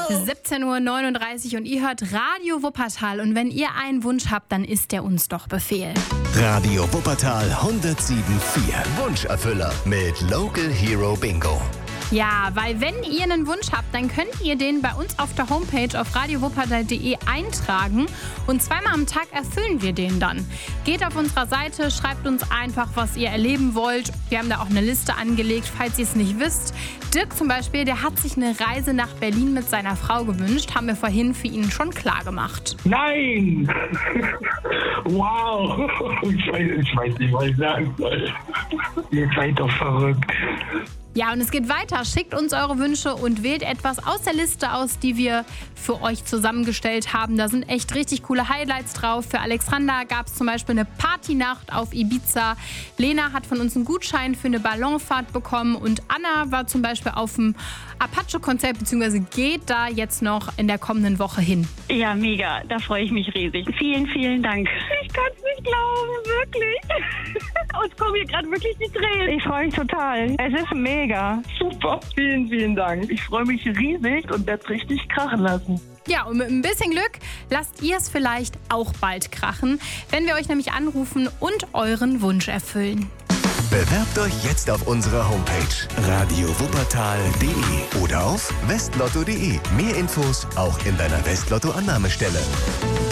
17:39 Uhr und ihr hört Radio Wuppertal. Und wenn ihr einen Wunsch habt, dann ist der uns doch Befehl. Radio Wuppertal 107.4. Wunscherfüller mit Local Hero Bingo. Ja, weil wenn ihr einen Wunsch habt, dann könnt ihr den bei uns auf der Homepage auf radiowuppertal.de eintragen und zweimal am Tag erfüllen wir den dann. Geht auf unserer Seite, schreibt uns einfach, was ihr erleben wollt. Wir haben da auch eine Liste angelegt, falls ihr es nicht wisst. Dirk zum Beispiel, der hat sich eine Reise nach Berlin mit seiner Frau gewünscht, haben wir vorhin für ihn schon klar gemacht. Nein! Wow! Ich weiß nicht, was ich sagen soll. Ihr seid doch verrückt. Ja, und es geht weiter. Schickt uns eure Wünsche und wählt etwas aus der Liste aus, die wir für euch zusammengestellt haben. Da sind echt richtig coole Highlights drauf. Für Alexander gab es zum Beispiel eine Partynacht auf Ibiza. Lena hat von uns einen Gutschein für eine Ballonfahrt bekommen. Und Anna war zum Beispiel auf dem Apache-Konzert, beziehungsweise geht da jetzt noch in der kommenden Woche hin. Ja, mega. Da freue ich mich riesig. Vielen, vielen Dank. Ich kann es nicht glauben, wirklich. Uns kommen hier gerade wirklich die Tränen. Ich freue mich total. Es ist mega. Super, vielen, vielen Dank. Ich freue mich riesig und werde es richtig krachen lassen. Ja, und mit ein bisschen Glück lasst ihr es vielleicht auch bald krachen, wenn wir euch nämlich anrufen und euren Wunsch erfüllen. Bewerbt euch jetzt auf unserer Homepage radiowuppertal.de oder auf westlotto.de. Mehr Infos auch in deiner Westlotto-Annahmestelle.